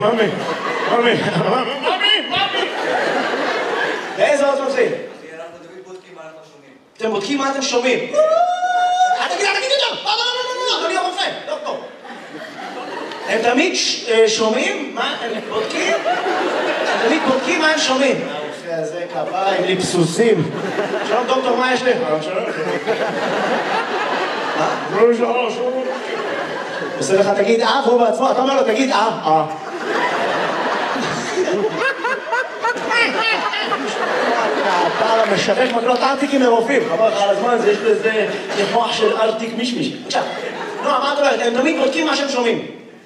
ממי. באיזה עוד מתחיל? אנחנו תמיד בודקים מה אנחנו שומעים. אתם בודקים מה אתם שומעים. תגיד יותר! לא, אדוני הרופא, דוקטור. הם תמיד שומעים מה הם בודקים? הם תמיד בודקים מה הם שומעים. הרופא הזה כפיים לי פסוסים. שלום דוקטור, מה יש לי? שלום. עושה לך תגיד והוא בעצמו, אתה אומר לו תגיד הפער המשווק מקלות ארטיקים לרופאים. חבל לך על הזמן, יש לזה מוח של ארטיק מישמיש. בבקשה. לא, מה את אומרת? הם תמיד בודקים מה שהם שומעים.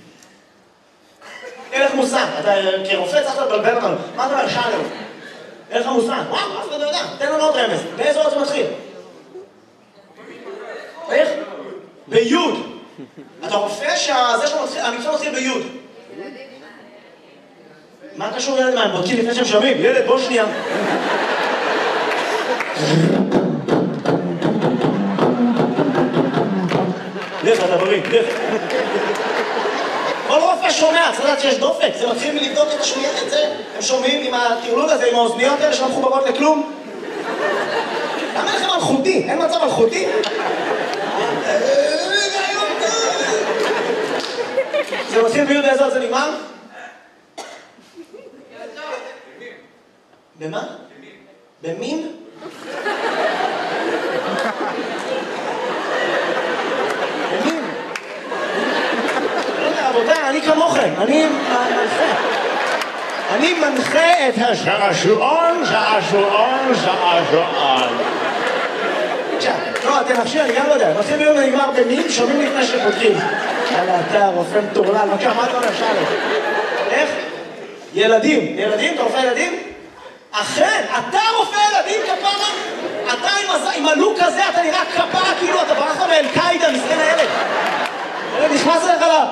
אין לך מושג. אתה כרופא צריך לבלבל אותנו. מה אתה אומר? שאלה. אין לך מושג. וואו, אף אחד לא יודע. תן לנו עוד רמז. באיזה עוד זה מתחיל? איך? ביוד. אתה רופא שהמקצוע מתחיל ביוד. מה קשור ילד? מה, הם בודקים לפני שהם שומעים? ילד, בוא שנייה. לך, אתה בריא, לך. כל רופא שומע, צריך לדעת שיש דופק. זה מתחיל מלבדוק את השמיעה, את זה. הם שומעים עם הטרלול הזה, עם האוזניות האלה שלא מחוברות לכלום. למה לכם מלכותי? אין מצב מלכותי? זה מתחיל ביוד, איזה עוד זה נגמר? במה? במין? במין? לא יודע, רבותיי, אני כמוכם, אני מנחה את השעשועון. לא, אתם נפשי, אני גם לא יודע. מתחיל ביום ונגמר במין, שומעים לפני שפותחים. יאללה, אתה רופא מטורלל, מה אתה אומר, שאלה? איך? ילדים. ילדים? אתה רופא ילדים? אכן, אתה רופא ילדים, כפרה? אתה עם הלוק הזה, אתה נראה כפרה, כאילו אתה ברח מאל-קאידה, מסכן הילד. הילד נכנס אליך לה...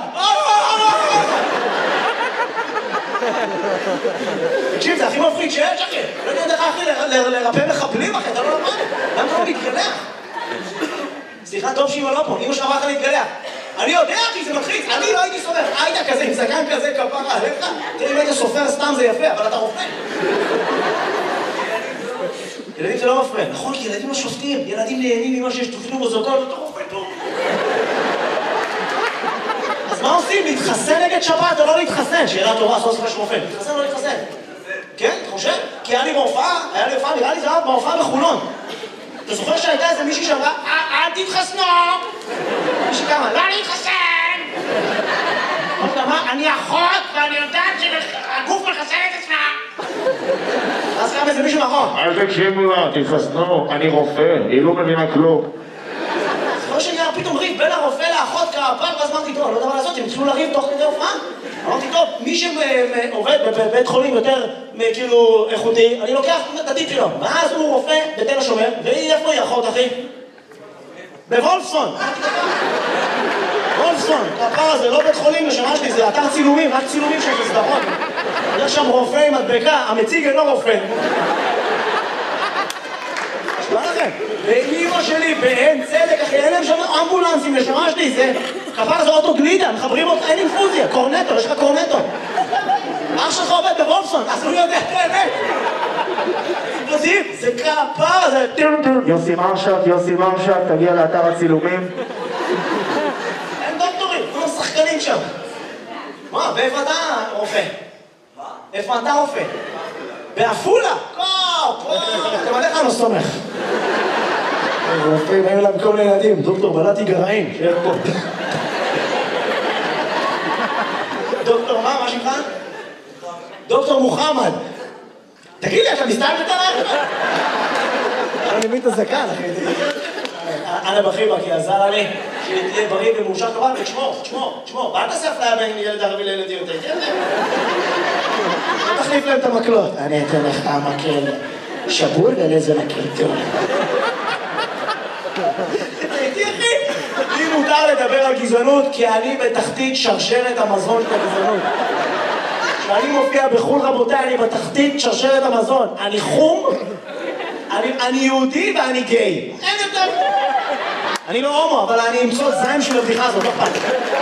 תקשיב, זה הכי מפחיד שיש, אחי. לא יודע דרך אחי לרפא מחבלים, אחי, אתה לא למד. למה אתה לא מתגלח? סליחה, טוב שאמא לא פה, אמא שאמרה לך להתגלח. אני יודע, אחי, זה מלחיץ. אני לא הייתי סופר. היית כזה, עם זקן כזה, כפרה עליך. תראה, אם היית סופר סתם זה יפה, אבל אתה רופא. ילדים זה לא מפריע. נכון, כי ילדים לא שופטים. ילדים נהנים ממה שיש תוכנו מוזוקות, אתה רופא טוב. אז מה עושים? להתחסן נגד שבת או לא להתחסן? שאלה טובה, סוף סוף יש רופא. להתחסן או לא להתחסן? כן, אתה חושב? כי היה לי בהופעה, נראה לי זה היה בהופעה בחולון. אתה זוכר שהייתה איזה מישהי שאמרה, אל תתחסנו! מישהי כמה, לא להתחסן! אני אחות ואני יודעת שהגוף מחסן את עצמה! אז קם איזה מישהו נכון. אל תקשיבו לה, תתחסנו, אני רופא, היא לא מבינה כלום. זוכר שנהיה פתאום ריב בין הרופא לאחות כפר, ואז אמרתי, טוב, לא יודע מה לעשות, הם התחילו לריב תוך כדי הופעה. אמרתי, טוב, מי שעובד בבית חולים יותר כאילו איכותי, אני לוקח את הדין שלו. ואז הוא רופא בתל השומר, והיא איפה היא אחות, אחי? בוולפסון. וולפסון, הפער הזה, לא בית חולים לשמה שלי, זה אתר צילומים, רק צילומים של סדרות. יש שם רופא עם מדבקה, המציג אינו רופא. נשמע לכם? ואמא שלי באין צדק, אחי, אין להם שם אמבולנסים לשמה שלי, זה... כפר זה אוטו גלידה, מחברים אותך, אין אינפוזיה, קורנטו, יש לך קורנטו. אח שלך עובד בוולפסון, אז הוא יודע את האמת. זה כפר, זה... יוסי מרשק, תגיע לאתר הצילומים. אין דוקטורים, כולם שחקנים שם. מה, ואיפה אתה רופא? מה? איפה אתה רופא? בעפולה? אתם עליך לא סומך. רופאים, היו להם כל ילדים, דוקטור בלעתי גרעין, שיהיה פה. דוקטור מה שמך? דוקטור מוחמד. תגיד לי, אתה מסתלבט עליי? אני מבין את הזקן, אחי. אנה בחיבה, כי עזר לי שתהיה בריא ומאושר כמובן, ותשמור. ואל תעשה אפליה בין ילד ערבי לילד יהודי. תחליף להם את המקלות. אני אתן לך המקל שבור ולאיזה מקל טוב. תראי, אחי, לי מותר לדבר על גזענות, כי אני בתחתית שרשרת המזון של הגזענות. כשאני מופיע בחול, רבותיי, אני בתחתית שרשרת המזון. אני חום, אני יהודי ואני גיי. אין יותר. אני לא הומו, אבל אני אמצוא זין של הבדיחה הזאת, לא פעם.